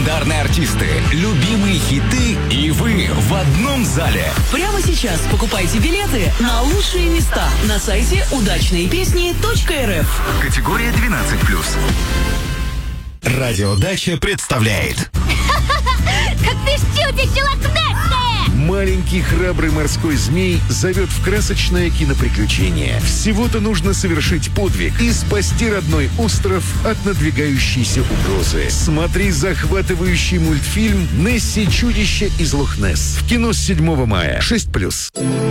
Легендарные артисты, любимые хиты и вы в одном зале. Прямо сейчас покупайте билеты на лучшие места на сайте удачные-песни.рф. Категория 12+. Радиодача представляет. Как ты чудище лохнесское! Маленький храбрый морской змей зовет в красочное киноприключение. Всего-то нужно совершить подвиг и спасти родной остров от надвигающейся угрозы. Смотри захватывающий мультфильм «Несси. Чудище из Лох-Несс» в кино с 7 мая. 6+.